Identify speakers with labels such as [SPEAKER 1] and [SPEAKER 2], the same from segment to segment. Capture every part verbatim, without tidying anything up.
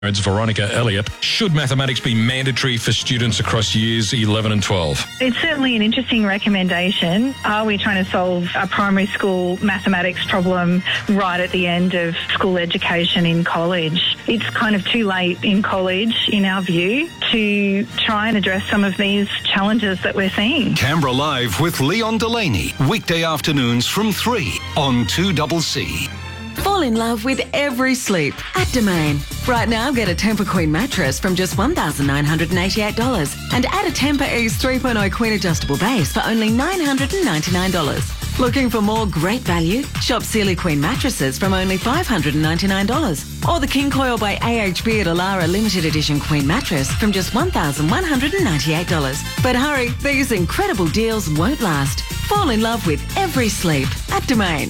[SPEAKER 1] It's Veronica Elliott. Should mathematics be mandatory for students across years eleven and twelve?
[SPEAKER 2] It's certainly an interesting recommendation. Are we trying to solve a primary school mathematics problem right at the end of school education in college? It's kind of too late in college, in our view, to try and address some of these challenges that we're seeing.
[SPEAKER 3] Canberra Live with Leon Delaney, weekday afternoons from three on two C C.
[SPEAKER 4] Fall in love with every sleep at Domain. Right now, get a Tempur Queen mattress from just one thousand nine hundred eighty-eight dollars and add a Tempur Ease three point oh Queen adjustable base for only nine hundred ninety-nine dollars. Looking for more great value? Shop Sealy Queen mattresses from only five hundred ninety-nine dollars. Or the King Coil by A H B at Alara Limited Edition Queen mattress from just one thousand one hundred ninety-eight dollars. But hurry, these incredible deals won't last. Fall in love with every sleep at Domain.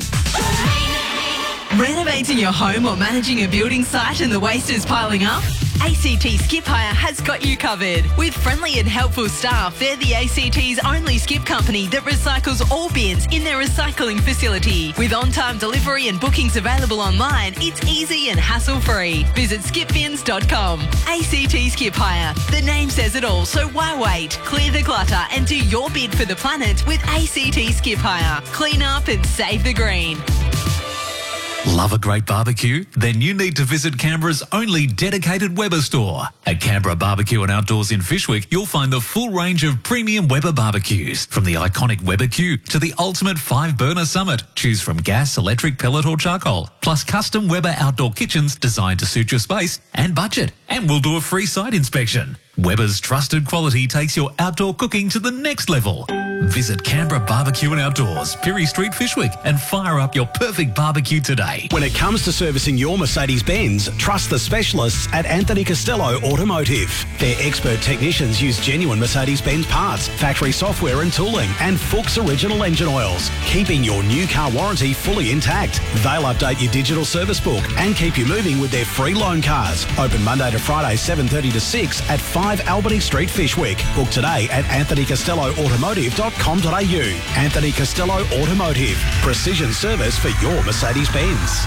[SPEAKER 5] Renovating your home or managing a building site and the waste is piling up? A C T Skip Hire has got you covered. With friendly and helpful staff, they're the A C T's only skip company that recycles all bins in their recycling facility. With on-time delivery and bookings available online, it's easy and hassle-free. Visit skip bins dot com. A C T Skip Hire. The name says it all, so why wait? Clear the clutter and do your bid for the planet with A C T Skip Hire. Clean up and save the green.
[SPEAKER 6] Love a great barbecue? Then you need to visit Canberra's only dedicated Weber store. At Canberra Barbecue and Outdoors in Fyshwick, you'll find the full range of premium Weber barbecues. From the iconic Weber Q to the ultimate five-burner Summit. Choose from gas, electric, pellet or charcoal. Plus custom Weber outdoor kitchens designed to suit your space and budget. And we'll do a free site inspection. Weber's trusted quality takes your outdoor cooking to the next level. Visit Canberra Barbecue and Outdoors, Pirie Street, Fyshwick, and fire up your perfect barbecue today.
[SPEAKER 7] When it comes to servicing your Mercedes-Benz, trust the specialists at Anthony Costello Automotive. Their expert technicians use genuine Mercedes-Benz parts, factory software and tooling, and Fuchs original engine oils, keeping your new car warranty fully intact. They'll update your digital service book and keep you moving with their free loan cars. Open Monday to Friday, seven thirty to six at five Albany Street, Fyshwick. Book today at anthony costello automotive dot com dot a u. Anthony Costello Automotive. Precision service for your Mercedes-Benz.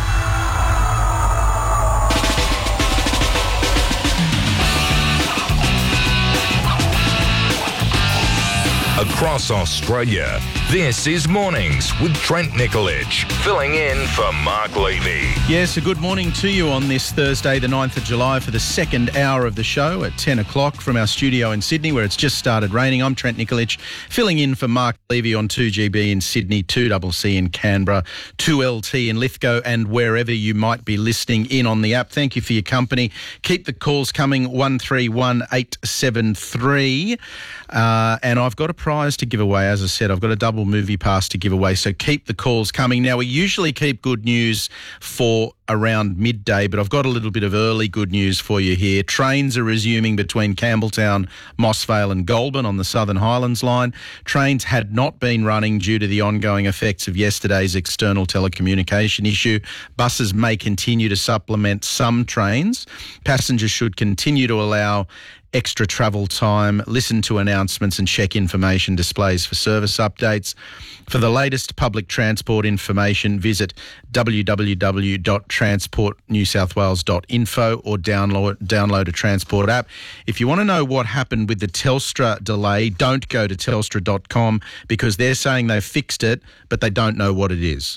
[SPEAKER 8] Across Australia, this is Mornings with Trent Nikolic, filling in for Mark Levy.
[SPEAKER 9] Yes, a good morning to you on this Thursday, the ninth of July, for the second hour of the show at ten o'clock from our studio in Sydney, where it's just started raining. I'm Trent Nikolic, filling in for Mark Levy on two G B in Sydney, two C C in Canberra, two L T in Lithgow, and wherever you might be listening in on the app. Thank you for your company. Keep the calls coming, one three one eight seven three. Uh, and I've got a prize to give away. As I said, I've got a double movie pass to give away, so keep the calls coming. Now, we usually keep good news for around midday, but I've got a little bit of early good news for you here. Trains are resuming between Campbelltown, Mossvale and Goulburn on the Southern Highlands line. Trains had not been running due to the ongoing effects of yesterday's external telecommunication issue. Buses may continue to supplement some trains. Passengers should continue to allow extra travel time, listen to announcements and check information displays for service updates. For the latest public transport information, visit w w w dot transport new south wales dot info or download, download a Transport app. If you want to know what happened with the Telstra delay, don't go to telstra dot com because they're saying they've fixed it, but they don't know what it is.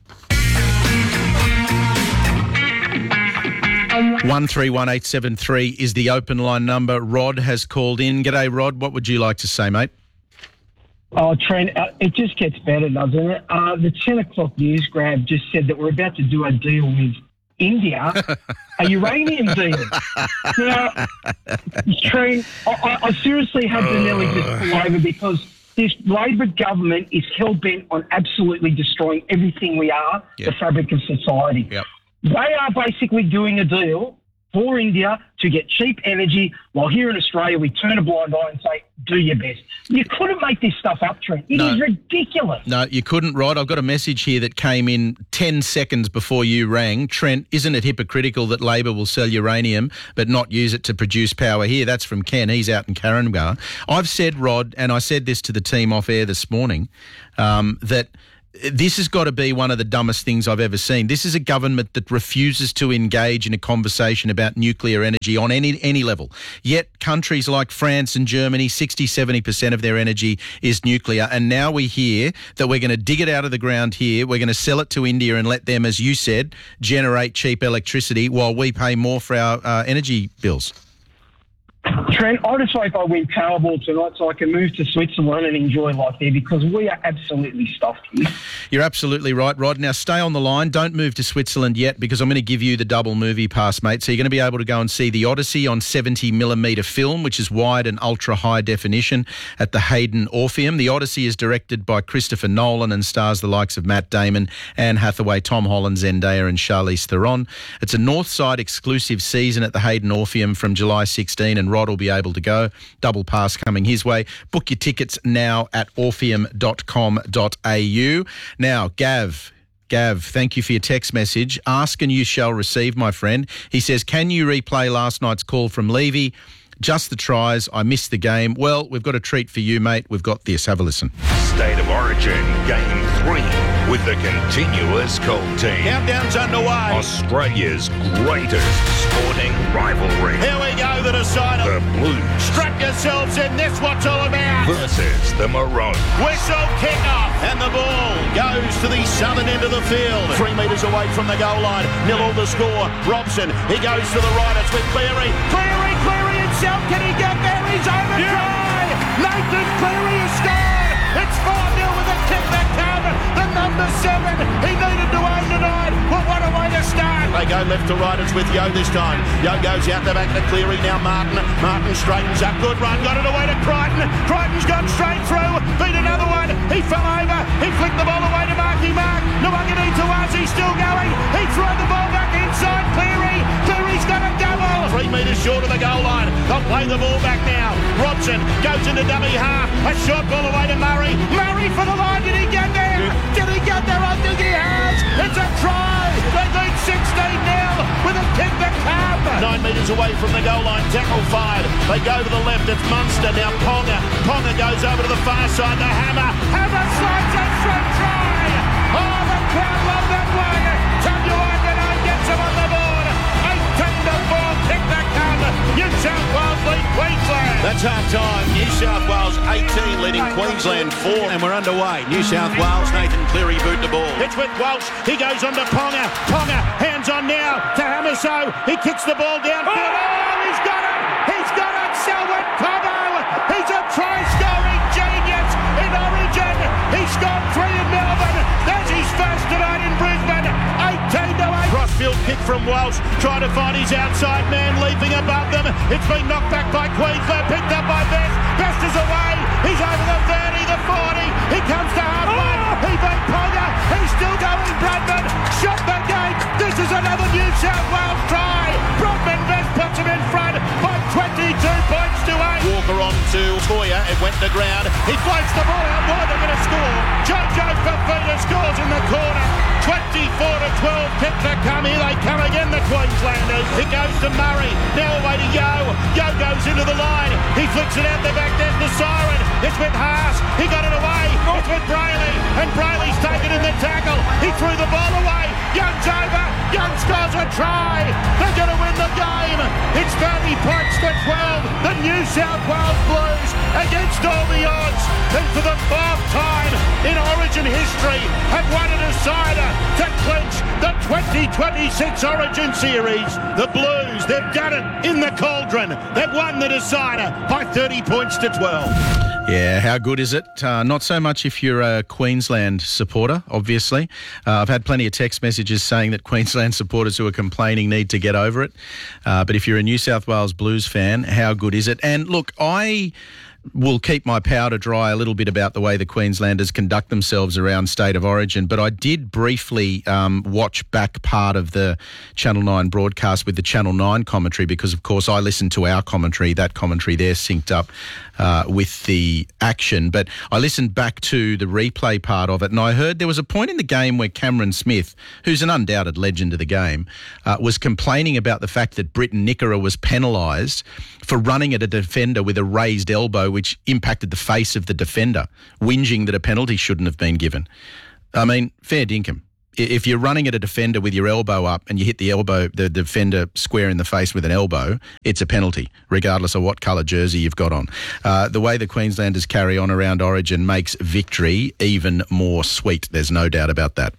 [SPEAKER 9] one three one eight seven three is the open line number. Rod has called in. G'day, Rod. What would you like to say, mate?
[SPEAKER 10] Oh, Trent, uh, it just gets better, doesn't it? Uh, the ten o'clock news grab just said that we're about to do a deal with India, a uranium deal. Now, Trent, I, I, I seriously had to nearly just pull over because this Labor government is hell-bent on absolutely destroying everything we are, yep. the fabric of society.
[SPEAKER 9] Yep.
[SPEAKER 10] They are basically doing a deal for India to get cheap energy, while here in Australia we turn a blind eye and say, do your best. You couldn't make this stuff up, Trent. It no. is ridiculous.
[SPEAKER 9] No, you couldn't, Rod. I've got a message here that came in ten seconds before you rang. Trent, isn't it hypocritical that Labor will sell uranium but not use it to produce power here? That's from Ken. He's out in Karangar. I've said, Rod, and I said this to the team off air this morning, um, that this has got to be one of the dumbest things I've ever seen. This is a government that refuses to engage in a conversation about nuclear energy on any any level. Yet countries like France and Germany, sixty, seventy percent of their energy is nuclear. And now we hear that we're going to dig it out of the ground here. We're going to sell it to India and let them, as you said, generate cheap electricity while we pay more for our uh, energy bills.
[SPEAKER 10] Trent, I just hope I win Powerball tonight so I can move to Switzerland and enjoy life there, because we are absolutely stuffed here.
[SPEAKER 9] You're absolutely right, Rod. Now, stay on the line. Don't move to Switzerland yet, because I'm going to give you the double movie pass, mate. So you're going to be able to go and see The Odyssey on seventy millimetre film, which is wide and ultra-high definition, at the Hayden Orpheum. The Odyssey is directed by Christopher Nolan and stars the likes of Matt Damon, Anne Hathaway, Tom Holland, Zendaya and Charlize Theron. It's a Northside exclusive season at the Hayden Orpheum from July sixteenth, and Rod will be able to go. Double pass coming his way. Book your tickets now at orpheum dot com dot a u. Now, Gav, Gav, thank you for your text message. Ask and you shall receive, my friend. He says, can you replay last night's call from Levy? Just the tries. I missed the game. Well, we've got a treat for you, mate. We've got this. Have a listen.
[SPEAKER 8] State of Origin, Game three, with the continuous Colt team.
[SPEAKER 11] Countdown's underway.
[SPEAKER 8] Australia's greatest sporting rivalry.
[SPEAKER 11] Here we go, the decider.
[SPEAKER 8] The Blues.
[SPEAKER 11] Strap yourselves in, this what's all about.
[SPEAKER 8] Versus the Maroons.
[SPEAKER 11] Whistle kick-off, and the ball goes to the southern end of the field. Three metres away from the goal line. Nil all the score. Robson, he goes to the right. It's with Cleary. Cleary, Cleary himself. Can he get there? He's over yeah. try. Nathan Cleary has scored. It's four nil with a kick that counted. The number seven. He needed to own tonight. Well, what a way to start. They go left to right. It's with Yo this time. Yo goes out the back to Cleary. Now Martin. Martin straightens up. Good run. Got it away to Crichton. Crichton's gone straight through. Beat another one. He fell over. He flicked the ball away to Marky Mark. Nwangani Tawazi still going. He threw the ball back inside Cleary. Cleary's got a double. Three metres short of the goal line. They'll play the ball back now. Robson goes into dummy half. A short ball away to Murray. Murray for the line. Did he get there? Did he get there? I think he has. It's a try. They lead sixteen nil with a kick that come. Nine metres away from the goal line. Tackle five. They go to the left. It's Munster. Now Ponga. Ponga goes over to the far side. The Hammer. Hammer slides a straight try. Oh, the crowd love that way. Tabuai gets him on the board. eighteen to four. Kick that come. New South Wales lead Queensland. That's half time. New South Wales eighteen leading Queensland four. And we're underway. New South Wales, Nathan Cleary boot the ball. It's with Welsh. He goes on to Ponga. Ponga, hands on now to Hamiso. He kicks the ball downfield. Oh, he's got it. He's got it. Selwyn Cobo. He's a try-scoring genius in Origin. He scored three in Melbourne. That's his first tonight in Brisbane. eighteen to eight. Crossfield kick from Welsh. Trying to find his outside man, leaping above them. It's been knocked back by Queensland. Picked up by Best. Best is away. He's over the thirty, the forty. He comes to halfway. He beat Ponga. He's still going. Bradman shot the gate. This is another New South Wales try. Bradman Best puts him in front by twenty-two points to eight. Walker on to Toya. It went to ground. He floats the ball out wide. They're going to score. Jojo Fafita scores in the corner. twenty-four to twelve. Kick to come. Here they come again, the Queenslanders. It goes to Murray. Now away to Yo. Yo goes into the line. He flicks it out the back. There's the siren. It's with Haas. He got it away. It's with Brayley. And Brayley's taken in the tackle. He threw the ball away. Young's over. Young scores a try. They're going to win the game. It's thirty points to twelve. The New South Wales Blues against all the odds. And for the fourth time in Origin history have won a decider to clinch the twenty twenty-six Origin Series. The Blues, they've done it in the cauldron. They've won the decider by thirty points to twelve.
[SPEAKER 9] Yeah, how good is it? Uh, not so much if you're a Queensland supporter, obviously. Uh, I've had plenty of text messages saying that Queensland supporters who are complaining need to get over it. Uh, but if you're a New South Wales Blues fan, how good is it? And look, I will keep my powder dry a little bit about the way the Queenslanders conduct themselves around State of Origin, but I did briefly um, watch back part of the Channel nine broadcast with the Channel nine commentary because, of course, I listened to our commentary. That commentary there synced up uh, with the action, but I listened back to the replay part of it, and I heard there was a point in the game where Cameron Smith, who's an undoubted legend of the game, uh, was complaining about the fact that Britton Nickera was penalised for running at a defender with a raised elbow, which impacted the face of the defender, whinging that a penalty shouldn't have been given. I mean, fair dinkum. If you're running at a defender with your elbow up and you hit the elbow, the defender square in the face with an elbow, it's a penalty, regardless of what colour jersey you've got on. Uh, the way the Queenslanders carry on around Origin makes victory even more sweet. There's no doubt about that.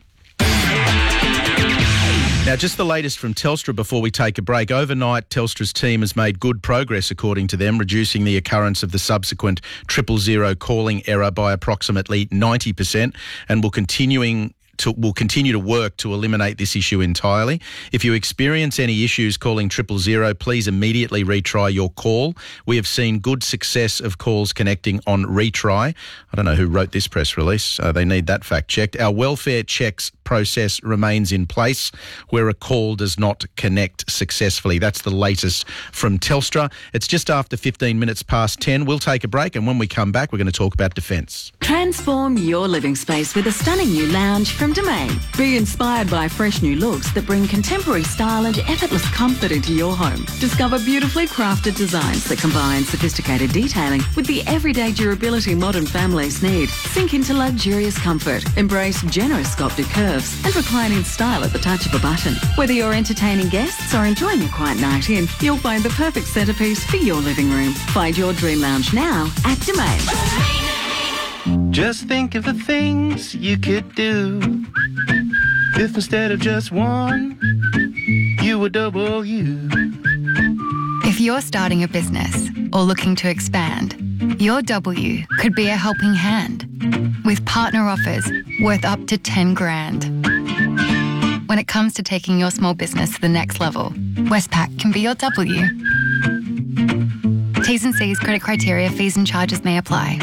[SPEAKER 9] Now, just the latest from Telstra before we take a break. Overnight, Telstra's team has made good progress, according to them, reducing the occurrence of the subsequent triple zero calling error by approximately ninety percent, and will continuing To, will continue to work to eliminate this issue entirely. If you experience any issues calling triple zero, please immediately retry your call. We have seen good success of calls connecting on retry. I don't know who wrote this press release. Uh, they need that fact checked. Our welfare checks process remains in place where a call does not connect successfully. That's the latest from Telstra. It's just after fifteen minutes past ten. We'll take a break, and when we come back, we're going to talk about defence.
[SPEAKER 4] Transform your living space with a stunning new lounge from Domain. Be inspired by fresh new looks that bring contemporary style and effortless comfort into your home. Discover beautifully crafted designs that combine sophisticated detailing with the everyday durability modern families need. Sink into luxurious comfort. Embrace generous sculpted curves and recline in style at the touch of a button. Whether you're entertaining guests or enjoying a quiet night in, you'll find the perfect centrepiece for your living room. Find your dream lounge now at Domain.
[SPEAKER 12] Just think of the things you could do if instead of just one, you were double you.
[SPEAKER 13] If you're starting a business or looking to expand, your W could be a helping hand with partner offers worth up to ten grand. When it comes to taking your small business to the next level, Westpac can be your W. T's and C's, credit criteria, fees and charges may apply.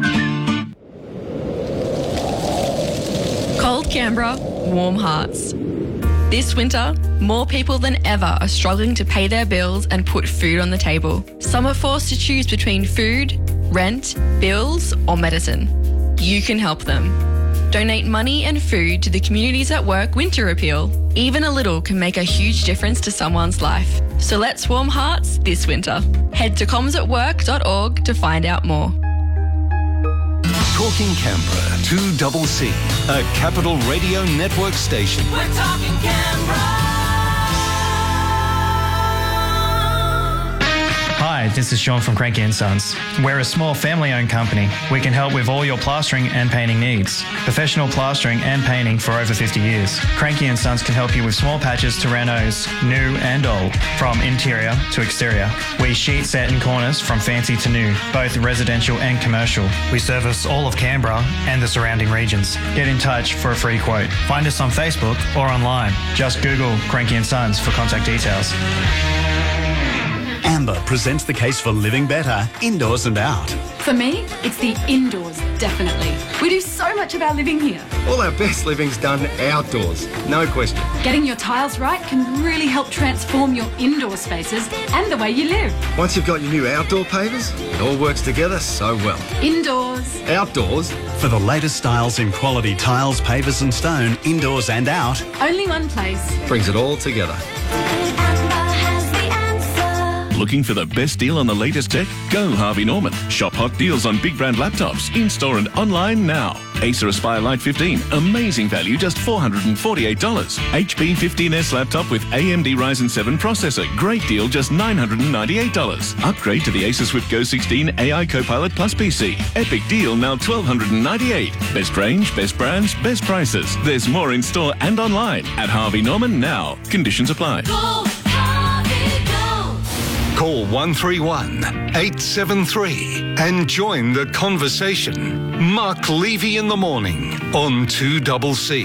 [SPEAKER 14] Cold Canberra, warm hearts. This winter, more people than ever are struggling to pay their bills and put food on the table. Some are forced to choose between food, rent, bills, or medicine. You can help them. Donate money and food to the Communities at Work Winter Appeal. Even a little can make a huge difference to someone's life. So let's warm hearts this winter. Head to comms at work dot org to find out more.
[SPEAKER 3] Talking Canberra, two double C, a Capital Radio Network station.
[SPEAKER 15] We're talking Canberra.
[SPEAKER 16] Hi, this is Sean from Cranky and Sons. We're a small family-owned company. We can help with all your plastering and painting needs. Professional plastering and painting for over fifty years. Cranky and Sons can help you with small patches to renos, new and old, from interior to exterior. We sheet set in corners from fancy to new, both residential and commercial. We service all of Canberra and the surrounding regions. Get in touch for a free quote. Find us on Facebook or online. Just Google Cranky and Sons for contact details.
[SPEAKER 7] Amber presents the case for living better, indoors and out.
[SPEAKER 17] For me, it's the indoors, definitely. We do so much of our living here.
[SPEAKER 18] All our best living's done outdoors, no question.
[SPEAKER 17] Getting your tiles right can really help transform your indoor spaces and the way you live.
[SPEAKER 18] Once you've got your new outdoor pavers, it all works together so well.
[SPEAKER 17] Indoors.
[SPEAKER 18] Outdoors.
[SPEAKER 7] For the latest styles in quality tiles, pavers and stone, indoors and out.
[SPEAKER 17] Only one place.
[SPEAKER 18] Brings it all together.
[SPEAKER 19] Looking for the best deal on the latest tech? Go Harvey Norman. Shop hot deals on big brand laptops, in-store and online now. Acer Aspire Lite fifteen, amazing value, just four hundred forty-eight dollars. H P fifteen S laptop with A M D Ryzen seven processor, great deal, just nine hundred ninety-eight dollars. Upgrade to the Acer Swift Go sixteen A I Copilot Plus P C. Epic deal, now twelve ninety-eight dollars. Best range, best brands, best prices. There's more in store and online at Harvey Norman now. Conditions apply.
[SPEAKER 15] Go.
[SPEAKER 3] Call one three one, eight seven three and join the conversation. Mark Levy in the morning on two double C.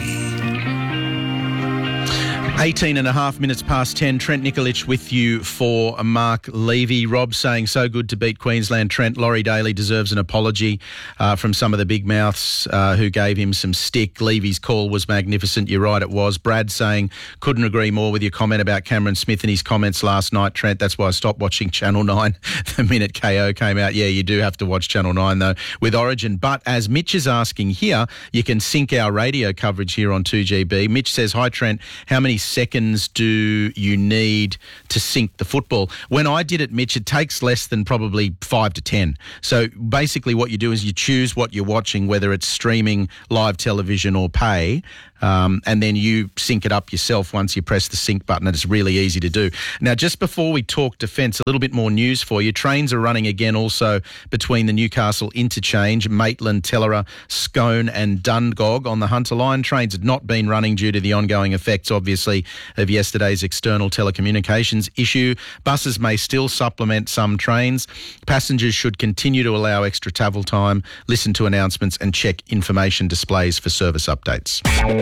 [SPEAKER 9] eighteen and a half minutes past ten. Trent Nikolic with you for Mark Levy. Rob saying, so good to beat Queensland. Trent, Laurie Daly deserves an apology uh, from some of the big mouths uh, who gave him some stick. Levy's call was magnificent. You're right, it was. Brad saying, couldn't agree more with your comment about Cameron Smith and his comments last night, Trent. That's why I stopped watching Channel nine the minute K O came out. Yeah, you do have to watch Channel nine, though, with Origin. But as Mitch is asking here, you can sync our radio coverage here on two G B. Mitch says, hi, Trent. How many seconds do you need to sync the football? When I did it, Mitch, it takes less than probably five to ten. So basically what you do is you choose what you're watching, whether it's streaming, live television or pay, um, and then you sync it up yourself once you press the sync button. It's really easy to do. Now, just before we talk defence, a little bit more news for you. Trains are running again also between the Newcastle Interchange, Maitland, Tellera, Scone and Dungog on the Hunter Line. Trains had not been running due to the ongoing effects, obviously, of yesterday's external telecommunications issue. Buses may still supplement some trains. Passengers should continue to allow extra travel time, listen to announcements and check information displays for service updates.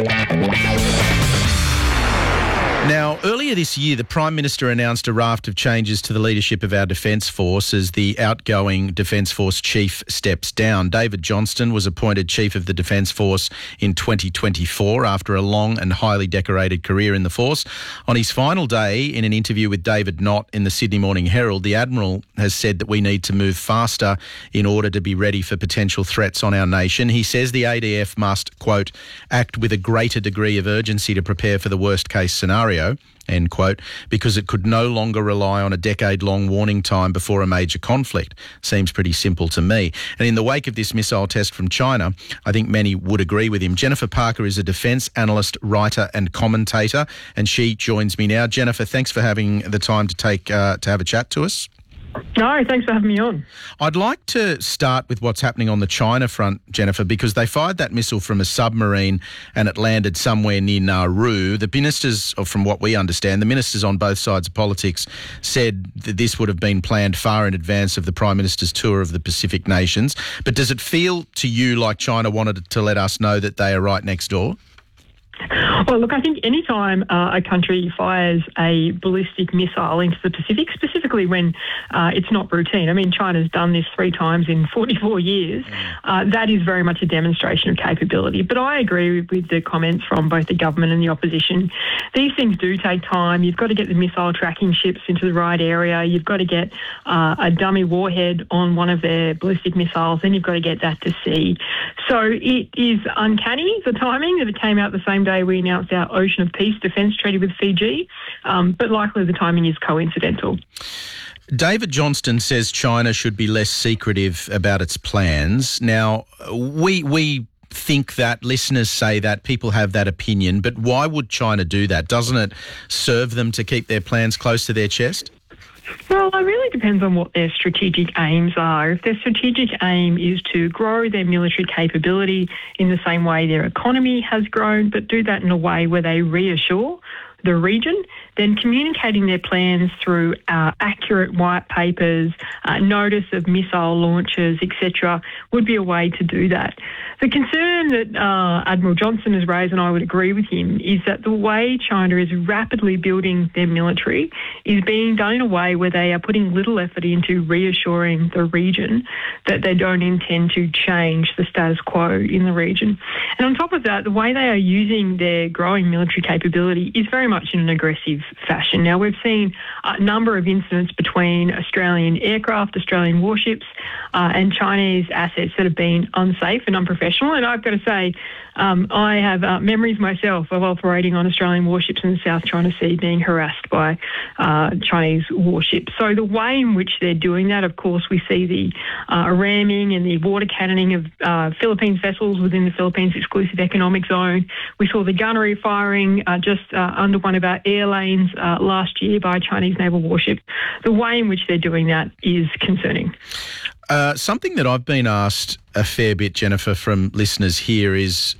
[SPEAKER 9] Now, earlier this year, the Prime Minister announced a raft of changes to the leadership of our Defence Force as the outgoing Defence Force Chief steps down. David Johnston was appointed Chief of the Defence Force in twenty twenty-four after a long and highly decorated career in the Force. On his final day, in an interview with David Knott in the Sydney Morning Herald, the Admiral has said that we need to move faster in order to be ready for potential threats on our nation. He says the A D F must, quote, act with a greater degree of urgency to prepare for the worst-case scenario, end quote, because it could no longer rely on a decade-long warning time before a major conflict. Seems pretty simple to me. And in the wake of this missile test from China, I think many would agree with him. Jennifer Parker is a defence analyst, writer and commentator, and she joins me now. Jennifer, thanks for having the time to take uh, to have a chat to us.
[SPEAKER 20] No, thanks for having me on.
[SPEAKER 9] I'd like to start with what's happening on the China front, Jennifer, because they fired that missile from a submarine and it landed somewhere near Nauru. The ministers, or from what we understand, the ministers on both sides of politics said that this would have been planned far in advance of the Prime Minister's tour of the Pacific nations. But does it feel to you like China wanted to let us know that they are right next door?
[SPEAKER 20] Well, look, I think any time uh, a country fires a ballistic missile into the Pacific, specifically when uh, it's not routine, I mean, China's done this three times in forty-four years, uh, that is very much a demonstration of capability. But I agree with, with the comments from both the government and the opposition. These things do take time. You've got to get the missile tracking ships into the right area. You've got to get uh, a dummy warhead on one of their ballistic missiles, and you've got to get that to sea. So it is uncanny, the timing, that it came out the same day we announced our Ocean of Peace defence treaty with Fiji, um, but likely the timing is coincidental.
[SPEAKER 9] David Johnston says China should be less secretive about its plans. Now, we we think that, listeners say that, people have that opinion, but why would China do that? Doesn't it serve them to keep their plans close to their chest?
[SPEAKER 20] Well, it really depends on what their strategic aims are. If their strategic aim is to grow their military capability in the same way their economy has grown, but do that in a way where they reassure the region, then communicating their plans through uh, accurate white papers, uh, notice of missile launches, et cetera, would be a way to do that. The concern that uh, Admiral Johnston has raised, and I would agree with him, is that the way China is rapidly building their military is being done in a way where they are putting little effort into reassuring the region that they don't intend to change the status quo in the region. And on top of that, the way they are using their growing military capability is very much in an aggressive fashion. Now, we've seen a number of incidents between Australian aircraft, Australian warships, uh, and Chinese assets that have been unsafe and unprofessional. And I've got to say, um, I have uh, memories myself of operating on Australian warships in the South China Sea being harassed by uh, Chinese warships. So the way in which they're doing that, of course, we see the uh, ramming and the water cannoning of uh, Philippines vessels within the Philippines Exclusive Economic Zone. We saw the gunnery firing uh, just uh, under one of our air lanes uh, last year by a Chinese naval warship. The way in which they're doing that is concerning.
[SPEAKER 9] Uh, something that I've been asked a fair bit, Jennifer, from listeners here is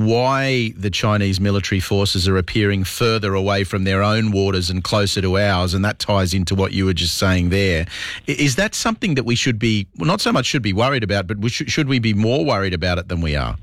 [SPEAKER 9] why the Chinese military forces are appearing further away from their own waters and closer to ours, and that ties into what you were just saying there. Is that something that we should be, well, not so much should be worried about, but we should, should we be more worried about it than we are?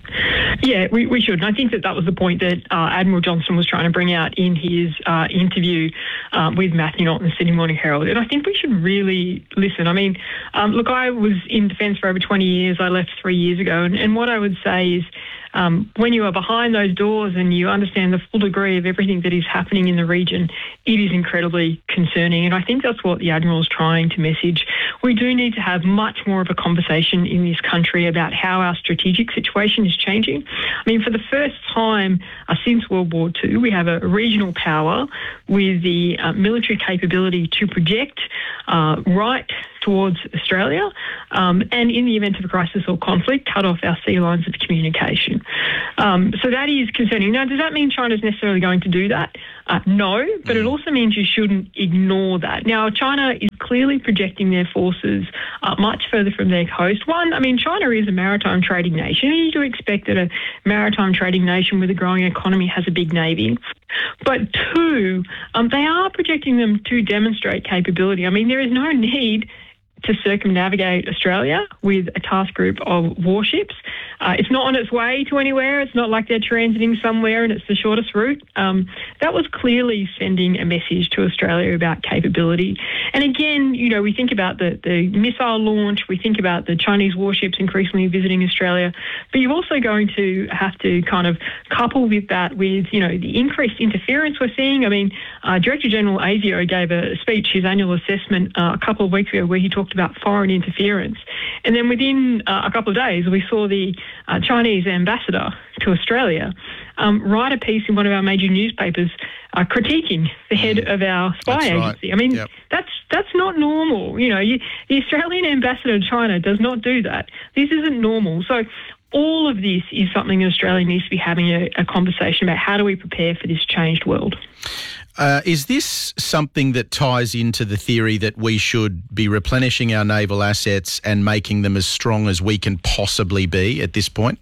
[SPEAKER 20] Yeah, we, we should. And I think that that was the point that uh, Admiral Johnston was trying to bring out in his uh, interview um, with Matthew Knott in the Sydney Morning Herald. And I think we should really listen. I mean, um, look, I was in defence for over twenty years. I left three years ago. And, and what I would say is, Um, when you are behind those doors and you understand the full degree of everything that is happening in the region, it is incredibly concerning. And I think that's what the Admiral is trying to message. We do need to have much more of a conversation in this country about how our strategic situation is changing. I mean, for the first time uh, since World War Two, we have a regional power with the uh, military capability to project uh, right towards Australia, um, and in the event of a crisis or conflict, cut off our sea lines of communication. Um, so that is concerning. Now, does that mean China's necessarily going to do that? Uh, no, but it also means you shouldn't ignore that. Now, China is clearly projecting their forces uh, much further from their coast. One, I mean, China is a maritime trading nation, and you do expect that a maritime trading nation with a growing economy has a big navy. But two, um, they are projecting them to demonstrate capability. I mean, there is no need to circumnavigate Australia with a task group of warships. Uh, it's not on its way to anywhere. It's not like they're transiting somewhere and it's the shortest route. Um, that was clearly sending a message to Australia about capability. And again, you know, we think about the, the missile launch, we think about the Chinese warships increasingly visiting Australia, but you're also going to have to kind of couple with that with, you know, the increased interference we're seeing. I mean, uh, Director General Asio gave a speech, his annual assessment, uh, a couple of weeks ago where he talked about foreign interference. And then within uh, a couple of days, we saw the uh, Chinese ambassador to Australia um, write a piece in one of our major newspapers uh, critiquing the head mm. of our spy
[SPEAKER 9] that's
[SPEAKER 20] agency.
[SPEAKER 9] Right.
[SPEAKER 20] I mean,
[SPEAKER 9] yep. that's
[SPEAKER 20] that's not normal. You know, you, the Australian ambassador to China does not do that. This isn't normal. So all of this is something Australia needs to be having a, a conversation about. How do we prepare for this changed world?
[SPEAKER 9] Uh, is this something that ties into the theory that we should be replenishing our naval assets and making them as strong as we can possibly be at this point?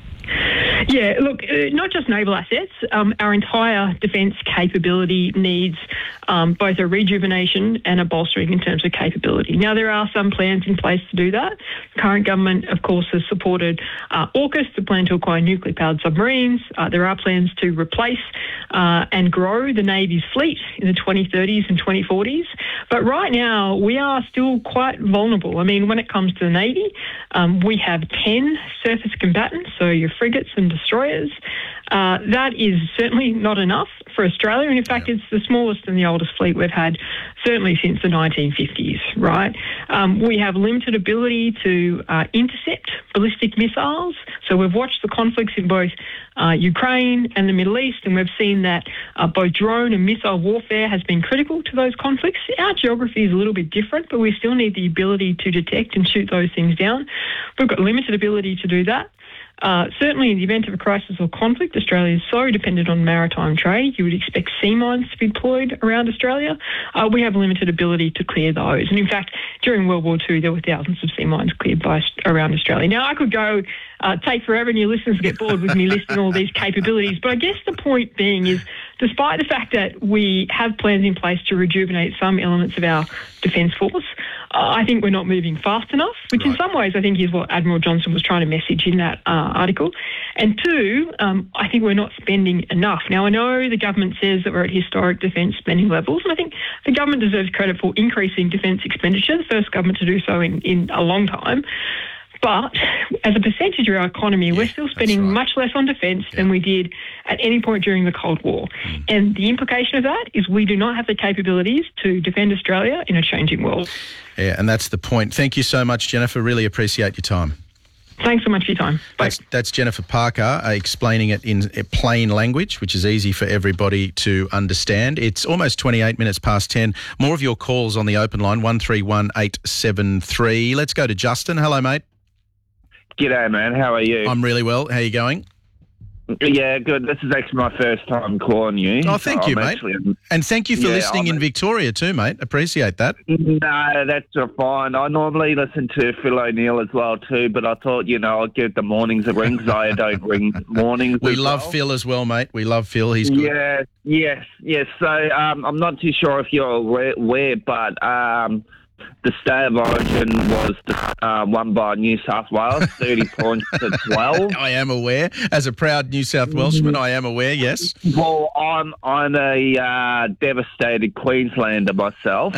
[SPEAKER 20] Yeah, look, uh, not just naval assets. Um, our entire defence capability needs um, both a rejuvenation and a bolstering in terms of capability. Now, there are some plans in place to do that. The current government, of course, has supported uh, AUKUS, the plan to acquire nuclear-powered submarines. Uh, there are plans to replace uh, and grow the Navy's fleet in the twenty thirties and twenty forties. But right now, we are still quite vulnerable. I mean, when it comes to the Navy, um, we have ten surface combatants, so your frigates and destroyers. Uh, that is certainly not enough for Australia, and in fact it's the smallest and the oldest fleet we've had certainly since the nineteen fifties, right? Um, we have limited ability to uh, intercept ballistic missiles, so we've watched the conflicts in both uh, Ukraine and the Middle East, and we've seen that uh, both drone and missile warfare has been critical to those conflicts. Our geography is a little bit different, but we still need the ability to detect and shoot those things down. We've got limited ability to do that. Uh, certainly in the event of a crisis or conflict, Australia is so dependent on maritime trade. You would expect sea mines to be deployed around Australia. Uh, we have limited ability to clear those. And in fact, during World War Two, there were thousands of sea mines cleared by around Australia. Now, I could go uh, take forever and your listeners get bored with me listing all these capabilities. But I guess the point being is, despite the fact that we have plans in place to rejuvenate some elements of our defence force, uh, I think we're not moving fast enough, which right. in some ways I think is what Admiral Johnson was trying to message in that uh, article. And two, um, I think we're not spending enough. Now, I know the government says that we're at historic defence spending levels, and I think the government deserves credit for increasing defence expenditure, the first government to do so in, in a long time. But as a percentage of our economy, yeah, we're still spending right. much less on defence yeah. than we did at any point during the Cold War. Mm. And the implication of that is we do not have the capabilities to defend Australia in a changing world.
[SPEAKER 9] Yeah, and that's the point. Thank you so much, Jennifer. Really appreciate your time.
[SPEAKER 20] Thanks so much for your time. Bye.
[SPEAKER 9] That's, that's Jennifer Parker uh, explaining it in plain language, which is easy for everybody to understand. It's almost twenty-eight minutes past ten. More of your calls on the open line, one three one eight seven three. Let's go to Justin. Hello, mate.
[SPEAKER 21] G'day, man. How are you?
[SPEAKER 9] I'm really well. How are you going?
[SPEAKER 21] Yeah, good. This is actually my first time calling you.
[SPEAKER 9] Oh, thank
[SPEAKER 21] so
[SPEAKER 9] you,
[SPEAKER 21] I'm
[SPEAKER 9] mate.
[SPEAKER 21] Actually,
[SPEAKER 9] and thank you for
[SPEAKER 21] yeah,
[SPEAKER 9] listening
[SPEAKER 21] I'm
[SPEAKER 9] in Victoria too, mate. Appreciate that.
[SPEAKER 21] No, that's uh, fine. I normally listen to Phil O'Neill as well too, but I thought, you know, I'd give the mornings a ring because I don't ring mornings.
[SPEAKER 9] We
[SPEAKER 21] as
[SPEAKER 9] love
[SPEAKER 21] well.
[SPEAKER 9] Phil as well, mate. We love Phil. He's good.
[SPEAKER 21] Yeah, yes, yes. So um, I'm not too sure if you're aware, but... Um, the state of origin was uh, won by New South Wales, thirty points to twelve.
[SPEAKER 9] I am aware. As a proud New South Welshman, I am aware, yes.
[SPEAKER 21] Well, I'm I'm a uh, devastated Queenslander myself.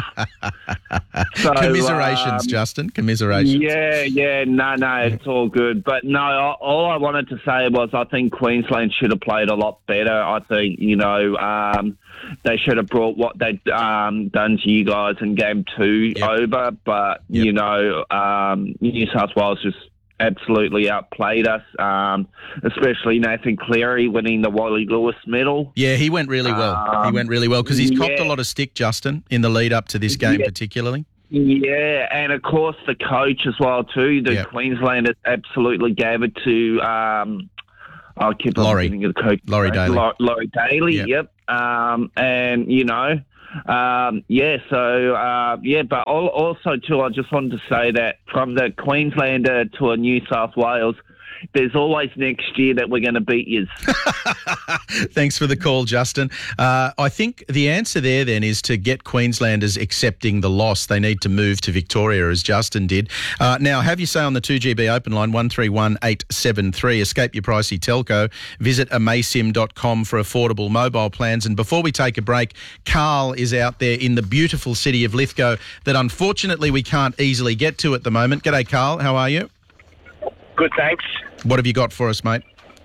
[SPEAKER 21] so,
[SPEAKER 9] Commiserations,
[SPEAKER 21] um,
[SPEAKER 9] Justin. Commiserations.
[SPEAKER 21] Yeah, yeah. No, no, it's all good. But no, all I wanted to say was I think Queensland should have played a lot better. I think, you know, um, they should have brought what they'd um, done to you guys in game two yep. over. But, yep. you know, um, New South Wales just absolutely outplayed us, um, especially Nathan Cleary winning the Wally Lewis medal.
[SPEAKER 9] Yeah, he went really well. Um, he went really well because he's
[SPEAKER 21] yeah.
[SPEAKER 9] copped a lot of stick, Justin, in the lead up to this game
[SPEAKER 21] yeah.
[SPEAKER 9] particularly.
[SPEAKER 21] Yeah, and of course the coach as well too. The
[SPEAKER 9] Yep.
[SPEAKER 21] Queenslanders absolutely gave it to. Um, I keep on
[SPEAKER 9] Laurie.
[SPEAKER 21] getting the coach.
[SPEAKER 9] Laurie Daly.
[SPEAKER 21] Laurie, Laurie Daly.
[SPEAKER 9] Yep.
[SPEAKER 21] Yep. Um, and you know, um, yeah. So uh, yeah, but al- also too, I just wanted to say that from the Queenslander to a New South Wales, there's always next year that we're going to beat you.
[SPEAKER 9] Thanks for the call, Justin. Uh, I think the answer there then is to get Queenslanders accepting the loss. They need to move to Victoria, as Justin did. Uh, now, have your say on the two G B open line, one three one eight seven three. Escape your pricey telco. Visit amaysim dot com for affordable mobile plans. And before we take a break, Carl is out there in the beautiful city of Lithgow that unfortunately we can't easily get to at the moment. G'day, Carl. How are you?
[SPEAKER 1] Good, thanks.
[SPEAKER 9] What have you got for us, mate?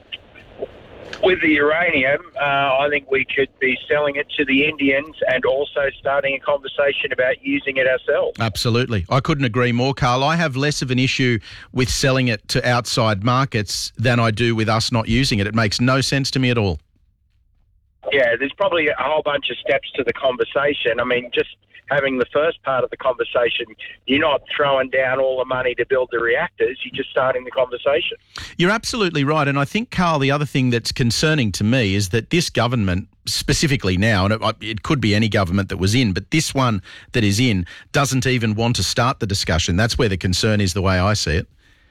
[SPEAKER 1] With the uranium, uh, I think we should be selling it to the Indians and also starting a conversation about using it ourselves.
[SPEAKER 9] Absolutely. I couldn't agree more, Carl. I have less of an issue with selling it to outside markets than I do with us not using it. It makes no sense to me at all.
[SPEAKER 1] Yeah, there's probably a whole bunch of steps to the conversation. I mean, just having the first part of the conversation, you're not throwing down all the money to build the reactors, you're just starting the conversation.
[SPEAKER 9] You're absolutely right. And I think, Carl, the other thing that's concerning to me is that this government, specifically now, and it, it could be any government that was in, but this one that is in doesn't even want to start the discussion. That's where the concern is, the way I see it.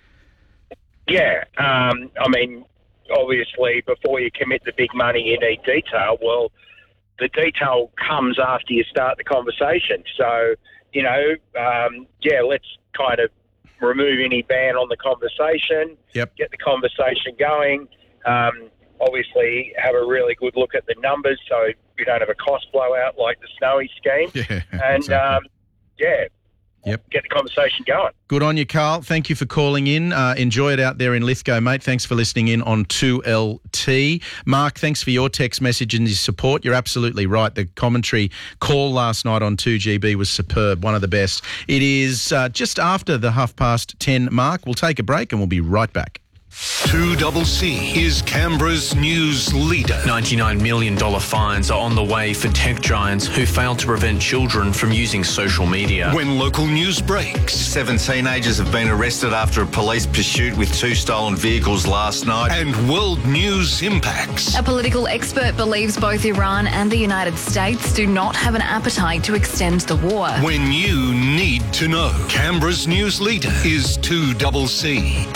[SPEAKER 1] Yeah, um, I mean, obviously, before you commit the big money, you need detail. Well, the detail comes after you start the conversation. So, you know, um, yeah, let's kind of remove any ban on the conversation,
[SPEAKER 9] yep.
[SPEAKER 1] get the conversation going, um, obviously have a really good look at the numbers so you don't have a cost blowout like the Snowy scheme.
[SPEAKER 9] Yeah,
[SPEAKER 1] and,
[SPEAKER 9] exactly.
[SPEAKER 1] um, yeah,
[SPEAKER 9] Yep.
[SPEAKER 1] get the conversation going.
[SPEAKER 9] Good on you, Carl. Thank you for calling in. Uh, enjoy it out there in Lithgow, mate. Thanks for listening in on two L T. Mark, thanks for your text message and your support. You're absolutely right. The commentary call last night on two G B was superb, one of the best. It is uh, just after the half past ten mark. We'll take a break and we'll be right back.
[SPEAKER 3] two C C is Canberra's news leader.
[SPEAKER 22] ninety-nine million dollars fines are on the way for tech giants who failed to prevent children from using social media.
[SPEAKER 3] When local news breaks.
[SPEAKER 23] Seven teenagers have been arrested after a police pursuit with two stolen vehicles last night.
[SPEAKER 3] And world news impacts.
[SPEAKER 24] A political expert believes both Iran and the United States do not have an appetite to extend the war.
[SPEAKER 3] When you need to know. Canberra's news leader is two C C.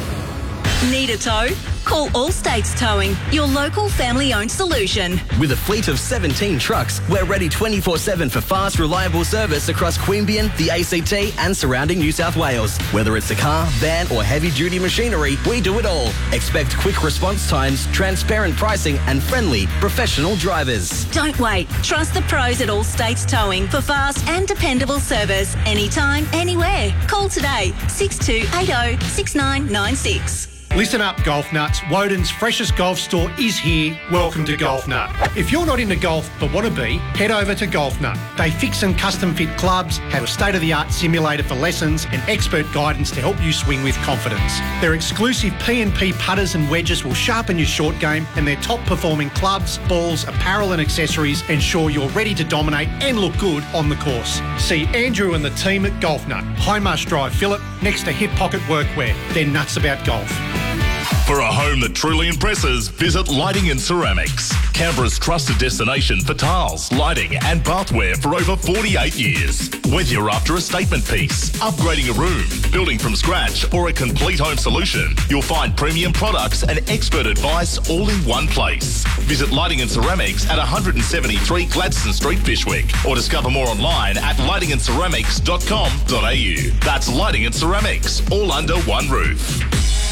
[SPEAKER 25] Need a tow? Call All States Towing, your local family-owned solution.
[SPEAKER 26] With a fleet of seventeen trucks, we're ready twenty-four seven for fast, reliable service across Queanbeyan, the A C T and surrounding New South Wales. Whether it's a car, van or heavy-duty machinery, we do it all. Expect quick response times, transparent pricing and friendly, professional drivers.
[SPEAKER 25] Don't wait. Trust the pros at All States Towing for fast and dependable service anytime, anywhere. Call today, six two eight zero, six nine nine six.
[SPEAKER 27] Listen up, golf nuts. Woden's freshest golf store is here. Welcome to Golf Nut. If you're not into golf but want to be, head over to Golf Nut. They fix and custom fit clubs, have a state-of-the-art simulator for lessons and expert guidance to help you swing with confidence. Their exclusive P and P putters and wedges will sharpen your short game, and their top-performing clubs, balls, apparel and accessories ensure you're ready to dominate and look good on the course. See Andrew and the team at Golf Nut, Highmarsh Drive, Phillip, next to Hip Pocket Workwear. They're nuts about golf.
[SPEAKER 28] For a home that truly impresses, visit Lighting and Ceramics. Canberra's trusted destination for tiles, lighting and bathware for over forty-eight years. Whether you're after a statement piece, upgrading a room, building from scratch or a complete home solution, you'll find premium products and expert advice all in one place. Visit Lighting and Ceramics at one seventy-three Gladstone Street, Fyshwick, or discover more online at lighting and ceramics dot com dot a u. That's Lighting and Ceramics, all under one roof.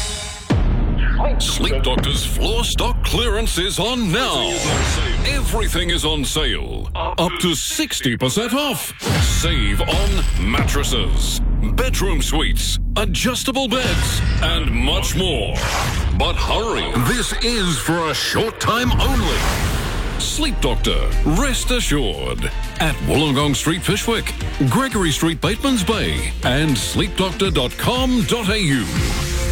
[SPEAKER 29] Sleep Doctor's floor stock clearance is on now. Everything is on sale. Up to sixty percent off. Save on mattresses, bedroom suites, adjustable beds, and much more. But hurry, this is for a short time only. Sleep Doctor, rest assured. At Wollongong Street, Fyshwick, Gregory Street, Batemans Bay, and sleep doctor dot com dot a u.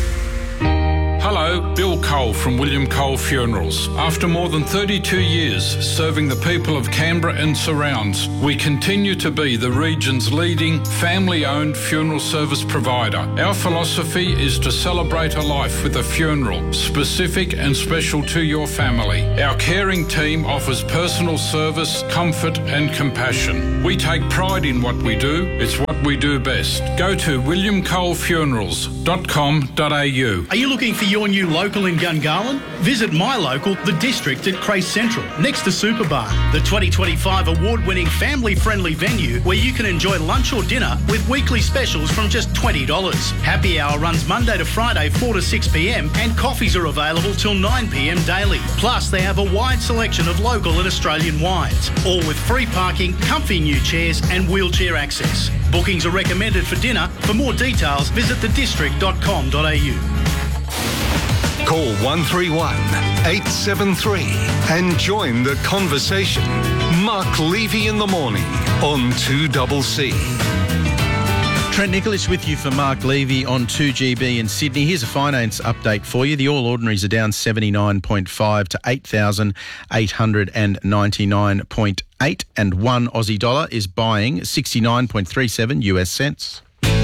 [SPEAKER 2] Hello, Bill Cole from William Cole Funerals. After more than thirty-two years serving the people of Canberra and surrounds, we continue to be the region's leading family-owned funeral service provider. Our philosophy is to celebrate a life with a funeral, specific and special to your family. Our caring team offers personal service, comfort and compassion. We take pride in what we do. It's what we do best. Go to william cole funerals dot com dot a u.
[SPEAKER 27] Are you looking for your new local in Gungahlin? Visit my local, The District at Crace Central, next to Superbar, the twenty twenty-five award-winning family-friendly venue where you can enjoy lunch or dinner with weekly specials from just twenty dollars. Happy hour runs Monday to Friday, four to six p m, and coffees are available till nine p m daily. Plus, they have a wide selection of local and Australian wines, all with free parking, comfy new chairs and wheelchair access. Bookings are recommended for dinner. For more details, visit the district dot com dot a u.
[SPEAKER 3] Call one three one, eight seven three and join the conversation. Mark Levy in the morning on two C C.
[SPEAKER 9] Trent Nicholas with you for Mark Levy on two G B in Sydney. Here's a finance update for you. The All Ordinaries are down seventy-nine point five to eight thousand eight hundred ninety-nine point eight, and one Aussie dollar is buying sixty-nine point three seven U S cents.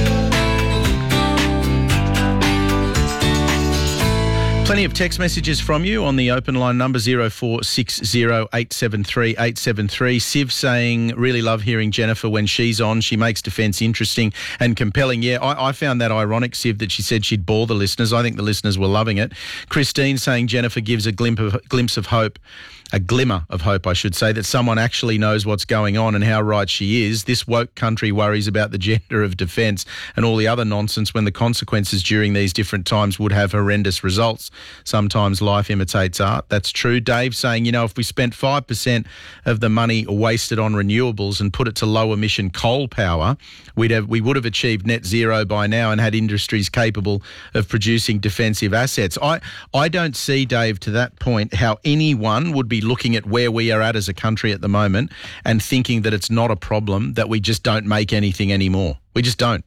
[SPEAKER 9] Plenty of text messages from you on the open line number zero four six zero eight seven three eight seven three. Siv saying, really love hearing Jennifer when she's on. She makes defence interesting and compelling. Yeah, I, I found that ironic, Siv, that she said she'd bore the listeners. I think the listeners were loving it. Christine saying Jennifer gives a glimpse of, glimpse of hope. A glimmer of hope, I should say, that someone actually knows what's going on and how right she is. This woke country worries about the gender of defence and all the other nonsense when the consequences during these different times would have horrendous results. Sometimes life imitates art. That's true. Dave saying, you know, if we spent five percent of the money wasted on renewables and put it to low emission coal power, we'd have, we would have achieved net zero by now and had industries capable of producing defensive assets. I, I don't see, Dave, to that point, how anyone would be looking at where we are at as a country at the moment and thinking that it's not a problem, that we just don't make anything anymore. We just don't.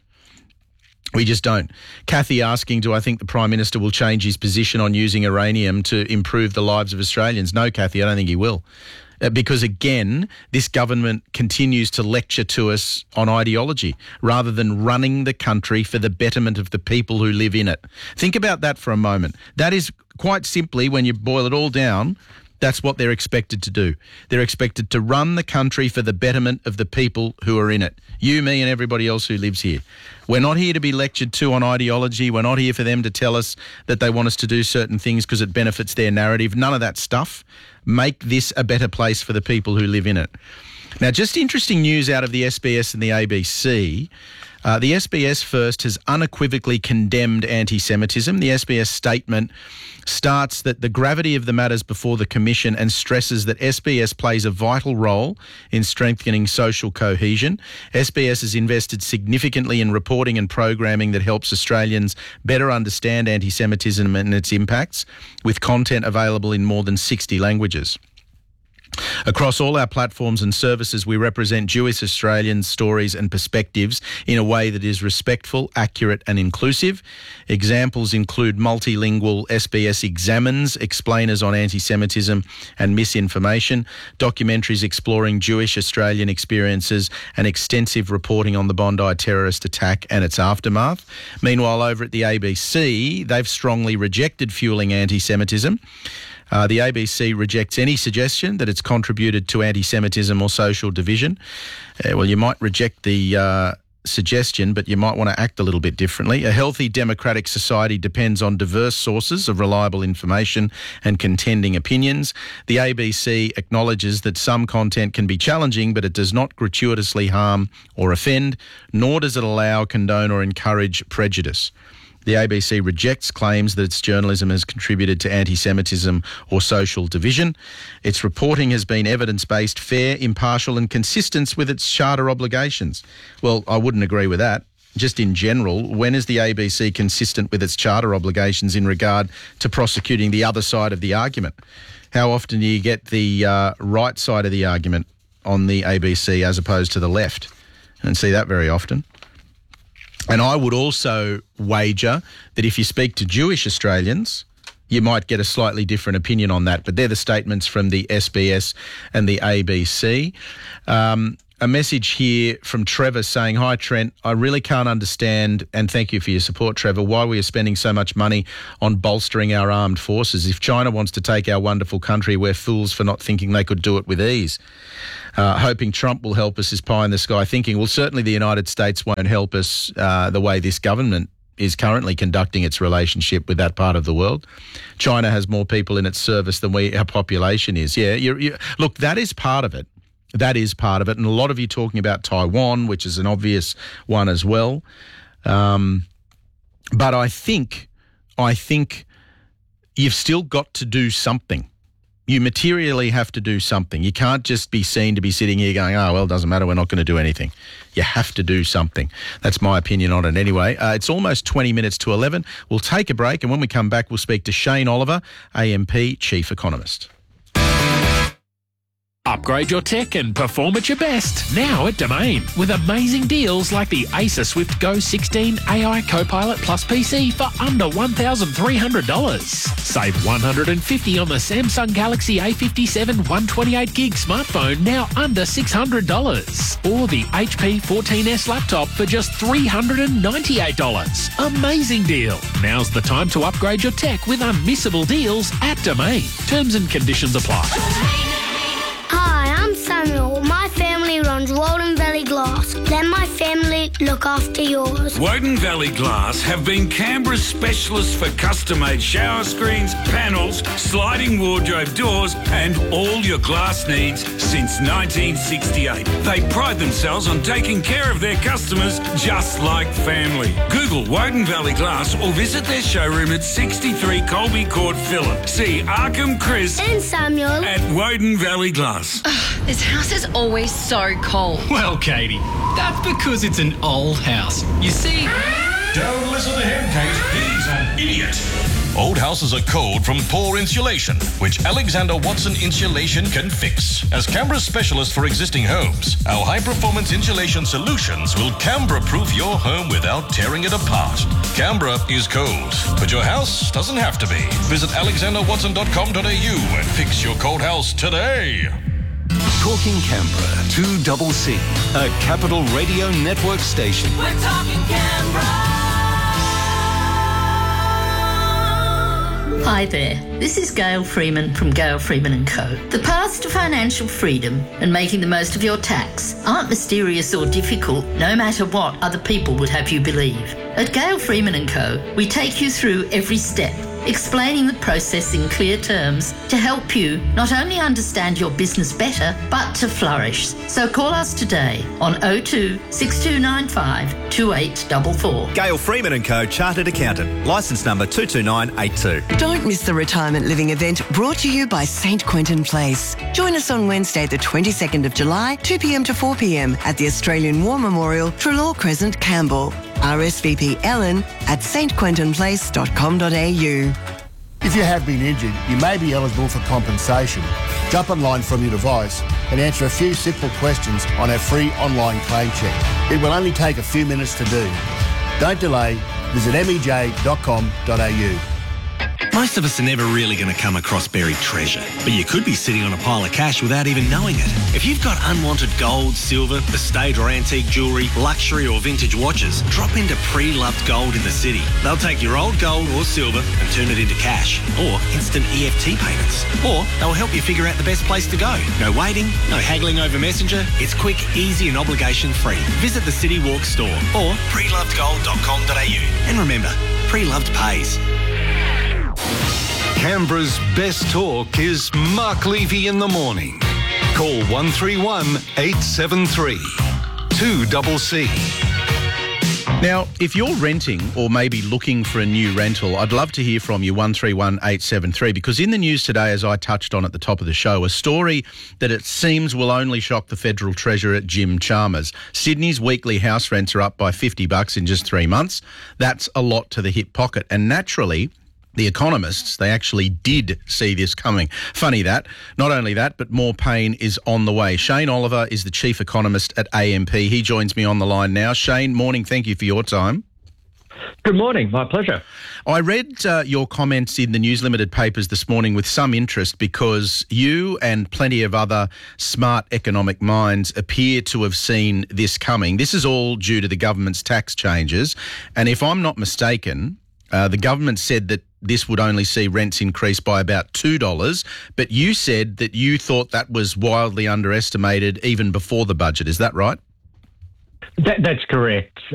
[SPEAKER 9] We just don't. Kathy asking, do I think the Prime Minister will change his position on using uranium to improve the lives of Australians? No, Kathy, I don't think he will. Uh, because, again, this government continues to lecture to us on ideology rather than running the country for the betterment of the people who live in it. Think about that for a moment. That is quite simply, when you boil it all down, that's what they're expected to do. They're expected to run the country for the betterment of the people who are in it. You, me and everybody else who lives here. We're not here to be lectured to on ideology. We're not here for them to tell us that they want us to do certain things because it benefits their narrative. None of that stuff. Make this a better place for the people who live in it. Now, just interesting news out of the S B S and the A B C. Uh, the S B S first has unequivocally condemned anti-Semitism. The S B S statement starts that the gravity of the matters before the Commission and stresses that S B S plays a vital role in strengthening social cohesion. S B S has invested significantly in reporting and programming that helps Australians better understand anti-Semitism and its impacts, with content available in more than sixty languages. Across all our platforms and services, we represent Jewish Australians' stories and perspectives in a way that is respectful, accurate and inclusive. Examples include multilingual S B S Examines, explainers on anti-Semitism and misinformation, documentaries exploring Jewish Australian experiences, and extensive reporting on the Bondi terrorist attack and its aftermath. Meanwhile, over at the A B C, they've strongly rejected fueling anti-Semitism. Uh, the A B C rejects any suggestion that it's contributed to anti-Semitism or social division. Uh, well, you might reject the uh, suggestion, but you might want to act a little bit differently. A healthy democratic society depends on diverse sources of reliable information and contending opinions. The A B C acknowledges that some content can be challenging, but it does not gratuitously harm or offend, nor does it allow, condone or encourage prejudice. The A B C rejects claims that its journalism has contributed to anti-Semitism or social division. Its reporting has been evidence-based, fair, impartial and consistent with its charter obligations. Well, I wouldn't agree with that. Just in general, when is the A B C consistent with its charter obligations in regard to prosecuting the other side of the argument? How often do you get the uh, right side of the argument on the A B C as opposed to the left? I don't see that very often. And I would also wager that if you speak to Jewish Australians, you might get a slightly different opinion on that. But they're the statements from the S B S and the A B C. Um, a message here from Trevor saying, "Hi, Trent. I really can't understand, and thank you for your support, Trevor, why we are spending so much money on bolstering our armed forces. If China wants to take our wonderful country, we're fools for not thinking they could do it with ease. Uh, hoping Trump will help us is pie in the sky thinking." Well, certainly the United States won't help us uh, the way this government is currently conducting its relationship with that part of the world. China has more people in its service than we, our population is. Yeah, you're, you're, look, that is part of it. That is part of it. And a lot of you talking about Taiwan, which is an obvious one as well. Um, but I think, I think you've still got to do something. You materially have to do something. You can't just be seen to be sitting here going, oh, well, it doesn't matter, we're not going to do anything. You have to do something. That's my opinion on it anyway. Uh, it's almost twenty minutes to eleven. We'll take a break, and when we come back, we'll speak to Shane Oliver, A M P Chief Economist.
[SPEAKER 4] Upgrade your tech and perform at your best now at Domain with amazing deals like the Acer Swift Go sixteen A I Copilot Plus P C for under one thousand three hundred dollars. Save one hundred fifty dollars on the Samsung Galaxy A fifty-seven one twenty-eight gig smartphone now under six hundred dollars. Or the H P fourteen S laptop for just three hundred ninety-eight dollars. Amazing deal. Now's the time to upgrade your tech with unmissable deals at Domain. Terms and conditions apply.
[SPEAKER 5] Hi, I'm Samuel. My family runs Walden Valley Glass. Let my family look after yours.
[SPEAKER 6] Woden Valley Glass have been Canberra's specialists for custom-made shower screens, panels, sliding wardrobe doors and all your glass needs since nineteen sixty-eight. They pride themselves on taking care of their customers just like family. Google Woden Valley Glass or visit their showroom at sixty-three Colby Court, Phillip. See Arkham Chris
[SPEAKER 5] and Samuel
[SPEAKER 6] at Woden Valley Glass.
[SPEAKER 8] Ugh, this house is always so cold.
[SPEAKER 10] Well, Katie, that's because it's an old house. You see...
[SPEAKER 28] Don't listen to him, Kate. He's an idiot. Old houses are cold from poor insulation, which Alexander Watson Insulation can fix. As Canberra's specialist for existing homes, our high-performance insulation solutions will Canberra-proof your home without tearing it apart. Canberra is cold, but your house doesn't have to be. Visit alexander watson dot com dot a u and fix your cold house today.
[SPEAKER 3] Talking Canberra, two double C, a Capital Radio Network station.
[SPEAKER 15] We're talking Canberra.
[SPEAKER 11] Hi there, this is Gail Freeman from Gail Freeman and Co. The paths to financial freedom and making the most of your tax aren't mysterious or difficult, no matter what other people would have you believe. At Gail Freeman and Co, we take you through every step, explaining the process in clear terms to help you not only understand your business better, but to flourish. So call us today on oh two, six two nine five, two eight four four.
[SPEAKER 12] Gail Freeman and Co, Chartered Accountant, licence number two two nine eight two.
[SPEAKER 13] Don't miss the retirement living event brought to you by Saint Quentin Place. Join us on Wednesday the twenty-second of July, two p m to four p m at the Australian War Memorial, Trelaw Crescent, Campbell. R S V P Ellen at s t quentin place dot com dot a u.
[SPEAKER 14] If you have been injured, you may be eligible for compensation. Jump online from your device and answer a few simple questions on our free online claim check. It will only take a few minutes to do. Don't delay. Visit m e j dot com dot a u.
[SPEAKER 30] Most of us are never really going to come across buried treasure, but you could be sitting on a pile of cash without even knowing it. If you've got unwanted gold, silver, estate or antique jewellery, luxury or vintage watches, drop into Pre-Loved Gold in the city. They'll take your old gold or silver and turn it into cash, or instant E F T payments. Or they'll help you figure out the best place to go. No waiting, no haggling over Messenger. It's quick, easy and obligation-free. Visit the City Walk store or pre loved gold dot com dot a u. And remember, Pre-Loved pays.
[SPEAKER 3] Canberra's best talk is Mark Levy in the morning. Call one three one, eight seven three, two C C.
[SPEAKER 9] Now, if you're renting or maybe looking for a new rental, I'd love to hear from you, one three one, eight seven three, because in the news today, as I touched on at the top of the show, a story that it seems will only shock the Federal Treasurer, Jim Chalmers. Sydney's weekly house rents are up by fifty bucks in just three months. That's a lot to the hip pocket. And naturally, the economists, they actually did see this coming. Funny that. Not only that, but more pain is on the way. Shane Oliver is the chief economist at A M P. He joins me on the line now. Shane, morning. Thank you for your time.
[SPEAKER 1] Good morning. My pleasure.
[SPEAKER 9] I read uh, your comments in the News Limited papers this morning with some interest because you and plenty of other smart economic minds appear to have seen this coming. This is all due to the government's tax changes. And if I'm not mistaken, uh, the government said that this would only see rents increase by about two dollars, but you said that you thought that was wildly underestimated even before the budget. Is that right?
[SPEAKER 1] That, that's correct.